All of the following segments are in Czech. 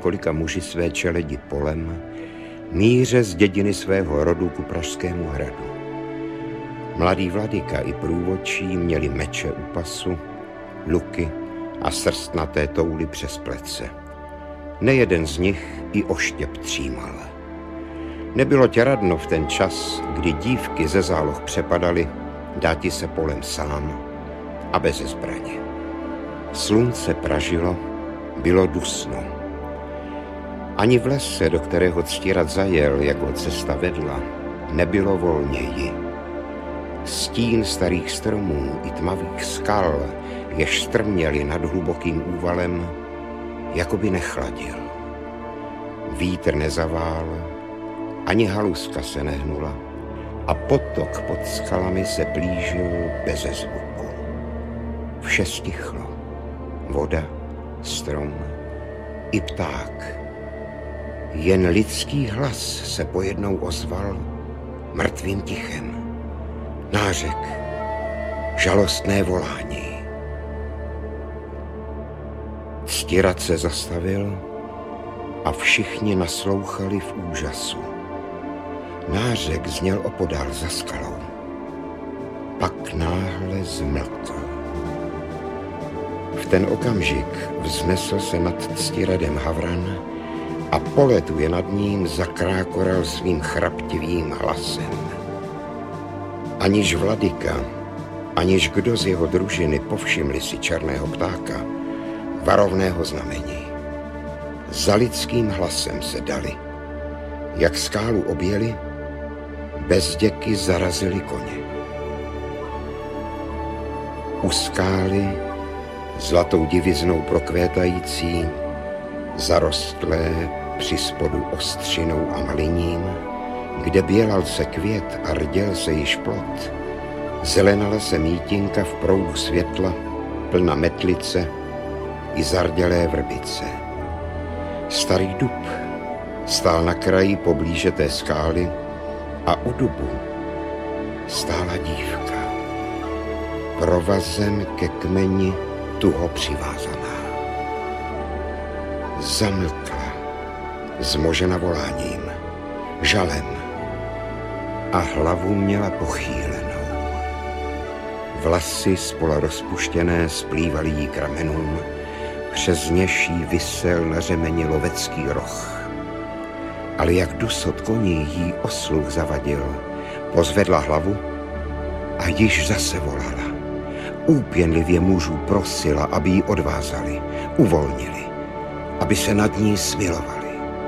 několika muži své čeledi polem, míře z dědiny svého rodu ku Pražskému hradu. Mladý vladyka i průvodčí měli meče u pasu, luky a srstnaté touly přes plece. Nejeden z nich i oštěp třímal. Nebylo tě radno v ten čas, kdy dívky ze záloh přepadaly, dáti se polem sám a bez zbraně. Slunce pražilo, bylo dusno. Ani v lese, do kterého Ctirad zajel, jak ho cesta vedla, nebylo volněji. Stín starých stromů i tmavých skal, jež strměli nad hlubokým úvalem, jakoby nechladil. Vítr nezavál, ani haluska se nehnula a potok pod skalami se blížil beze zvuku. Vše stichlo. Voda, strom i pták. Jen lidský hlas se pojednou ozval mrtvým tichem. Nářek, žalostné volání. Ctirad se zastavil a všichni naslouchali v úžasu. Nářek zněl opodál za skalou. Pak náhle zmlkl. V ten okamžik vznesl se nad Ctiradem havran a poletuje nad ním zakrákoral svým chraptivým hlasem. Aniž vladyka, aniž kdo z jeho družiny povšimli si černého ptáka, varovného znamení. Za lidským hlasem se dali. Jak skálu objeli, bezděky zarazili koně. U skály, zlatou diviznou prokvétající, zarostlé při spodu ostřinou a maliním, kde bělal se květ a rděl se již plot, zelenala se mítinka v proudu světla, plna metlice i zardělé vrbice. Starý dub stál na kraji poblíže té skály a u dubu stála dívka, provazem ke kmeni tuho přivázaná. Zamlkla, zmožena voláním, žalem a hlavu měla pochýlenou. Vlasy spola rozpuštěné splývaly jí k ramenům, přes něž jí visel na řemeni lovecký roh. Ale jak dusot koní jí osluch zavadil, pozvedla hlavu a již zase volala. Úpěnlivě mužů prosila, aby ji odvázali, uvolnili, aby se nad ní smilovali.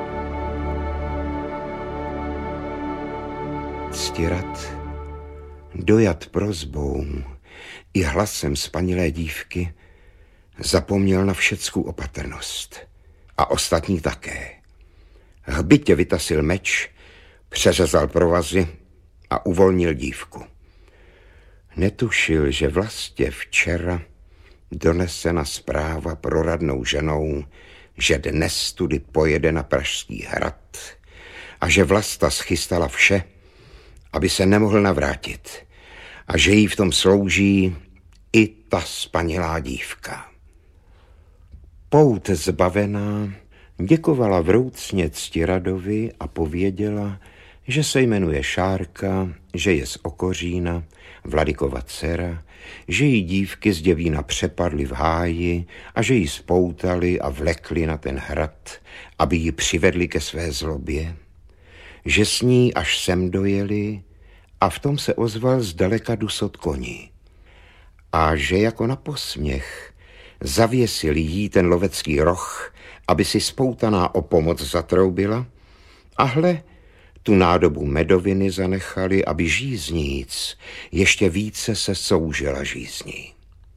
Ctirad, dojat prosbou i hlasem spanilé dívky, zapomněl na všeckou opatrnost a ostatní také. Hbitě vytasil meč, přeřezal provazy a uvolnil dívku. Netušil, že vlastně včera donesena zpráva proradnou ženou, že dnes tudy pojede na Pražský hrad a že Vlasta schystala vše, aby se nemohl navrátit a že jí v tom slouží i ta spanilá dívka. Pout zbavená děkovala vroucně Ctiradovi a pověděla, že se jmenuje Šárka, že je z Okořína, Vladykova dcera, že jí dívky z Děvína přepadly v háji a že ji spoutali a vlekli na ten hrad, aby ji přivedli ke své zlobě, že s ní až sem dojeli a v tom se ozval zdaleka dusot koní. A že jako na posměch zavěsil jí ten lovecký roh, aby si spoutaná o pomoc zatroubila, a hle, tu nádobu medoviny zanechali, aby žízníc ještě více se soužila žízní.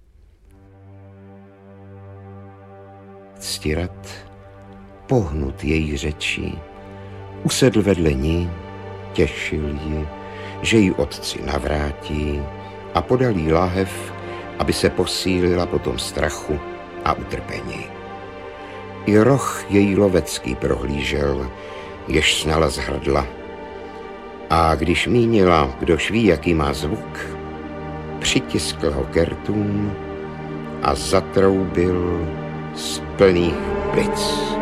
Ctirad, pohnut její řečí, usedl vedle ní, těšil ji, že ji otci navrátí a podal jí láhev, aby se posílila po tom strachu a utrpení. I roh její lovecký prohlížel, jež snala z hrdla. A když mínila, kdož ví, jaký má zvuk, přitiskl ho ke rtům a zatroubil z plných plic.